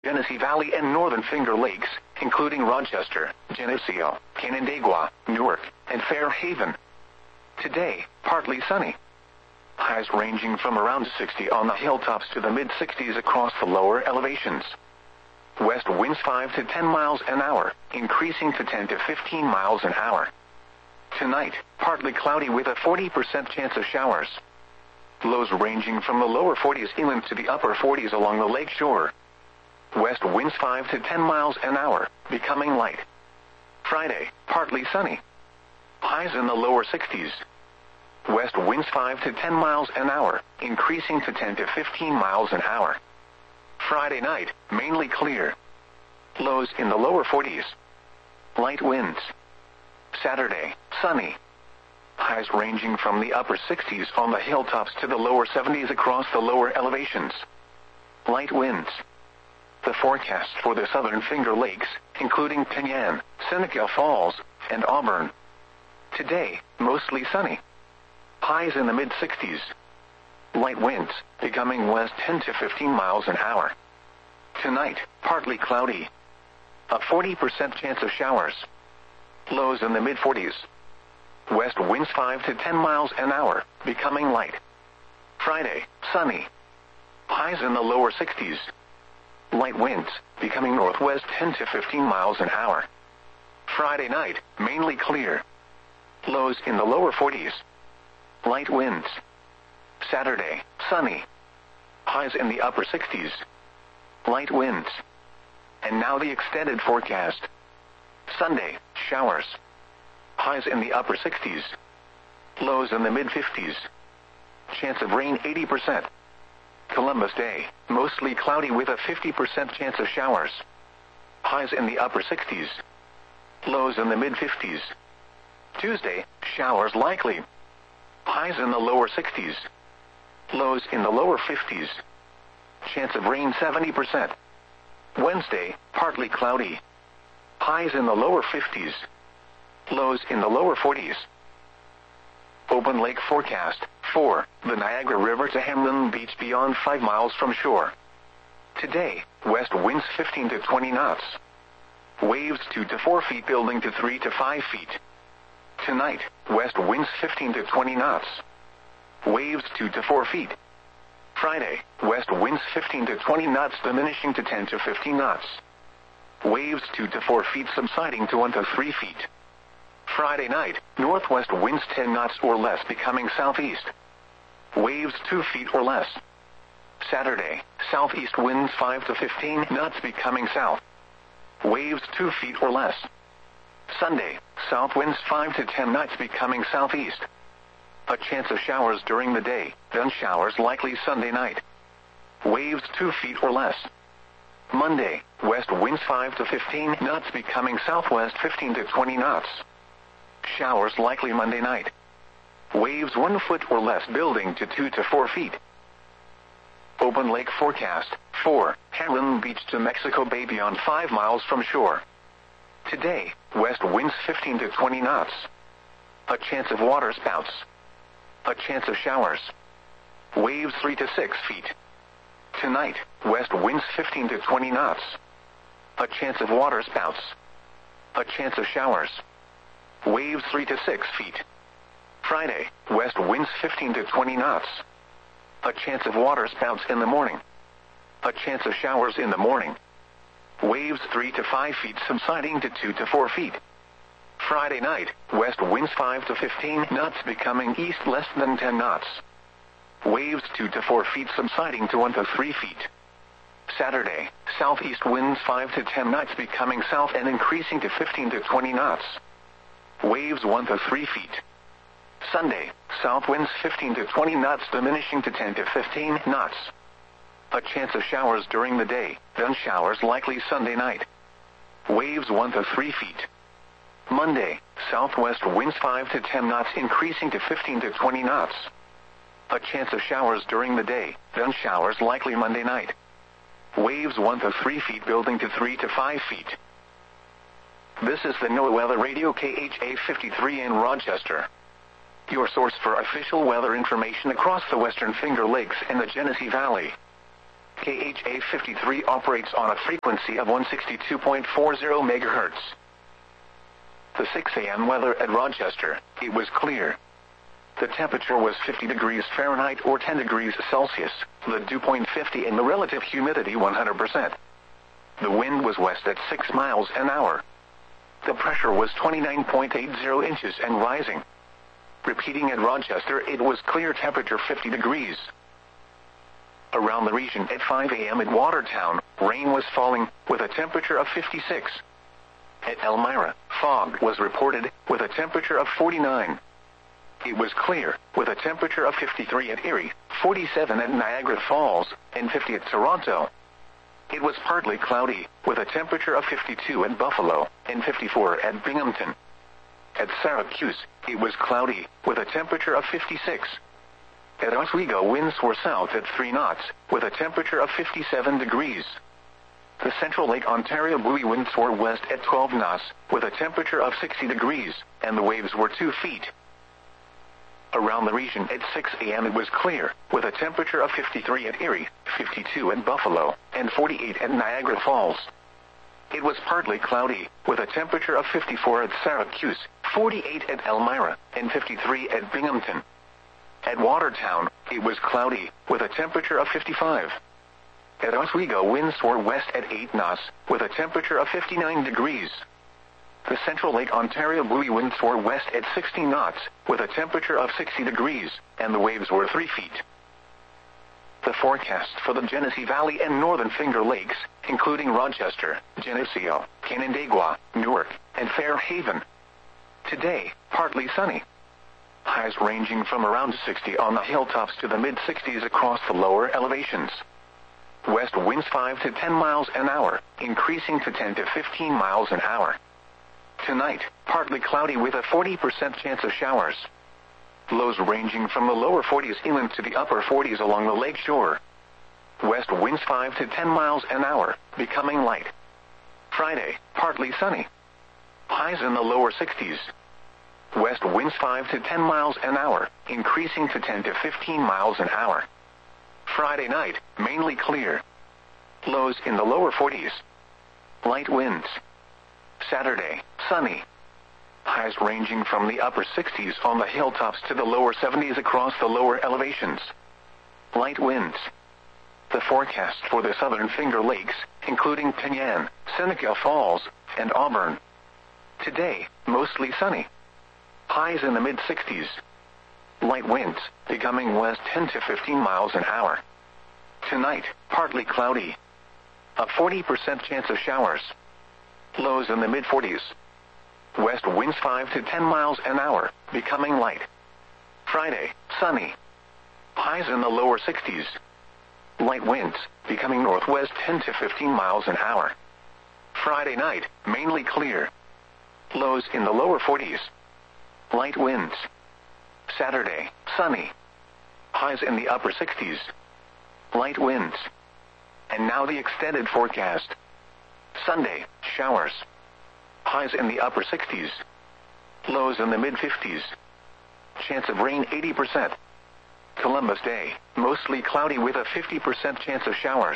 Genesee Valley and Northern Finger Lakes, including Rochester, Geneseo, Canandaigua, Newark, and Fairhaven. Today, partly sunny. Highs ranging from around 60 on the hilltops to the mid-60s across the lower elevations. West winds 5 to 10 miles an hour, increasing to 10 to 15 miles an hour. Tonight, partly cloudy with a 40% chance of showers. Lows ranging from the lower 40s inland to the upper 40s along the lake shore. West winds 5 to 10 miles an hour, becoming light. Friday, partly sunny. Highs in the lower 60s. West winds 5 to 10 miles an hour, increasing to 10 to 15 miles an hour. Friday night, mainly clear. Lows in the lower 40s. Light winds. Saturday, sunny. Highs ranging from the upper 60s on the hilltops to the lower 70s across the lower elevations. Light winds. The forecast for the Southern Finger Lakes, including Penyan, Seneca Falls, and Auburn. Today, mostly sunny. Highs in the mid-60s. Light winds, becoming west 10 to 15 miles an hour. Tonight, partly cloudy. A 40% chance of showers. Lows in the mid-40s. West winds 5 to 10 miles an hour, becoming light. Friday, sunny. Highs in the lower 60s. Light winds, becoming northwest 10 to 15 miles an hour. Friday night, mainly clear. Lows in the lower 40s. Light winds. Saturday, sunny. Highs in the upper 60s. Light winds. And now the extended forecast. Sunday, showers. Highs in the upper 60s. Lows in the mid-50s. Chance of rain 80%. Columbus Day, mostly cloudy with a 50% chance of showers. Highs in the upper 60s. Lows in the mid-50s. Tuesday, showers likely. Highs in the lower 60s. Lows in the lower 50s. Chance of rain 70%. Wednesday, partly cloudy. Highs in the lower 50s. Lows in the lower 40s. Open lake forecast. 4. The Niagara River to Hamlin Beach beyond 5 miles from shore. Today, west winds 15 to 20 knots. Waves 2 to 4 feet building to 3 to 5 feet. Tonight, west winds 15 to 20 knots. Waves 2 to 4 feet. Friday, west winds 15 to 20 knots diminishing to 10 to 15 knots. Waves 2 to 4 feet subsiding to 1 to 3 feet. Friday night, northwest winds 10 knots or less becoming southeast. Waves 2 feet or less. Saturday, southeast winds 5 to 15 knots becoming south. Waves 2 feet or less. Sunday, south winds 5 to 10 knots becoming southeast. A chance of showers during the day, then showers likely Sunday night. Waves 2 feet or less. Monday, west winds 5 to 15 knots becoming southwest 15 to 20 knots. Showers likely Monday night. Waves 1 foot or less building to 2 to 4 feet. Open lake forecast. 4. Hamlin Beach to Mexico Bay beyond 5 miles from shore. Today, west winds 15 to 20 knots. A chance of water spouts. A chance of showers. Waves 3 to 6 feet. Tonight, west winds 15 to 20 knots. A chance of water spouts. A chance of showers. Waves 3 to 6 feet. Friday, west winds 15 to 20 knots. A chance of water spouts in the morning. A chance of showers in the morning. Waves 3 to 5 feet subsiding to 2 to 4 feet. Friday night, west winds 5 to 15 knots becoming east less than 10 knots. Waves 2 to 4 feet subsiding to 1 to 3 feet. Saturday, southeast winds 5 to 10 knots becoming south and increasing to 15 to 20 knots. Waves 1 to 3 feet. Sunday, south winds 15 to 20 knots diminishing to 10 to 15 knots. A chance of showers during the day, then showers likely Sunday night. Waves 1 to 3 feet. Monday, southwest winds 5 to 10 knots increasing to 15 to 20 knots. A chance of showers during the day, then showers likely Monday night. Waves 1 to 3 feet building to 3 to 5 feet. This is the NOAA Weather Radio KHA 53 in Rochester. Your source for official weather information across the Western Finger Lakes and the Genesee Valley. KHA-53 operates on a frequency of 162.40 MHz. The 6 a.m. weather at Rochester, it was clear. The temperature was 50 degrees Fahrenheit or 10 degrees Celsius, the dew point 50 and the relative humidity 100%. The wind was west at 6 miles an hour. The pressure was 29.80 inches and rising. Repeating at Rochester, it was clear, temperature 50 degrees. Around the region at 5 a.m. at Watertown, rain was falling with a temperature of 56. At Elmira, fog was reported with a temperature of 49. It was clear with a temperature of 53 at Erie, 47 at Niagara Falls, and 50 at Toronto. It was partly cloudy with a temperature of 52 at Buffalo and 54 at Binghamton. At Syracuse, it was cloudy with a temperature of 56. At Oswego, winds were south at 3 knots with a temperature of 57 degrees. The Central Lake Ontario buoy winds were west at 12 knots with a temperature of 60 degrees, and the waves were 2 feet. Around the region at 6 a.m. it was clear with a temperature of 53 at Erie, 52 at Buffalo, and 48 at Niagara Falls. It was partly cloudy with a temperature of 54 at Syracuse, 48 at Elmira, and 53 at Binghamton. At Watertown, it was cloudy with a temperature of 55. At Oswego, winds were west at 8 knots with a temperature of 59 degrees. The Central Lake Ontario buoy winds were west at 60 knots with a temperature of 60 degrees, and the waves were 3 feet. The forecast for the Genesee Valley and Northern Finger Lakes, including Rochester, Geneseo, Canandaigua, Newark, and Fairhaven. Today, partly sunny. Highs ranging from around 60 on the hilltops to the mid-60s across the lower elevations. West winds 5 to 10 miles an hour, increasing to 10 to 15 miles an hour. Tonight, partly cloudy with a 40% chance of showers. Lows ranging from the lower 40s inland to the upper 40s along the lake shore. West winds 5 to 10 miles an hour, becoming light. Friday, partly sunny. Highs in the lower 60s. West winds 5 to 10 miles an hour, increasing to 10 to 15 miles an hour. Friday night, mainly clear. Lows in the lower 40s. Light winds. Saturday, sunny. Highs ranging from the upper 60s on the hilltops to the lower 70s across the lower elevations. Light winds. The forecast for the Southern Finger Lakes, including Penyan, Seneca Falls, and Auburn. Today, mostly sunny. Highs in the mid-60s. Light winds, becoming west 10 to 15 miles an hour. Tonight, partly cloudy. A 40% chance of showers. Lows in the mid-40s. West winds 5 to 10 miles an hour, becoming light. Friday, sunny. Highs in the lower 60s. Light winds, becoming northwest 10 to 15 miles an hour. Friday night, mainly clear. Lows in the lower 40s. Light winds. Saturday, sunny. Highs in the upper 60s. Light winds. And now the extended forecast. Sunday, showers. Highs in the upper 60s. Lows in the mid-50s. Chance of rain 80%. Columbus Day, mostly cloudy with a 50% chance of showers.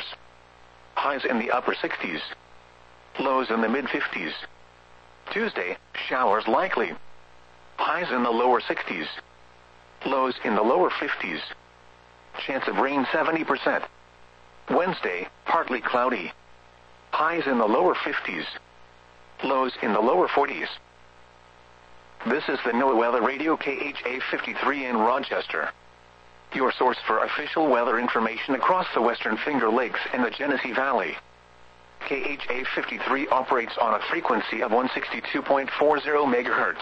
Highs in the upper 60s. Lows in the mid-50s. Tuesday, showers likely. Highs in the lower 60s. Lows in the lower 50s. Chance of rain 70%. Wednesday, partly cloudy. Highs in the lower 50s. Lows in the lower 40s. This is the NOAA Weather Radio KHA-53 in Rochester. Your source for official weather information across the Western Finger Lakes and the Genesee Valley. KHA-53 operates on a frequency of 162.40 MHz.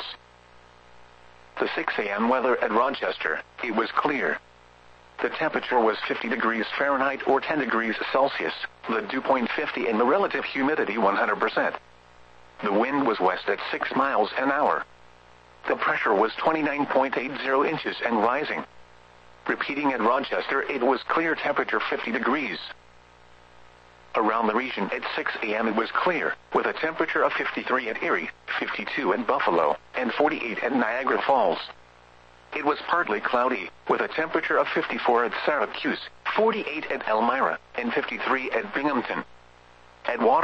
The 6 a.m. weather at Rochester, it was clear. The temperature was 50 degrees Fahrenheit or 10 degrees Celsius, the dew point 50 and the relative humidity 100%. The wind was west at 6 miles an hour. The pressure was 29.80 inches and rising. Repeating at Rochester, it was clear, temperature 50 degrees. Around the region at 6 a.m. it was clear, with a temperature of 53 at Erie, 52 at Buffalo, and 48 at Niagara Falls. It was partly cloudy, with a temperature of 54 at Syracuse, 48 at Elmira, and 53 at Binghamton. At Water